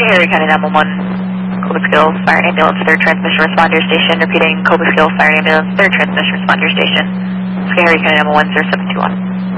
Harry County 911, Cobleskill Fire Ambulance, 3rd Transmission Responder Station, repeating Cobleskill Fire Ambulance, 3rd Transmission Responder Station, Harry County 911, 0721.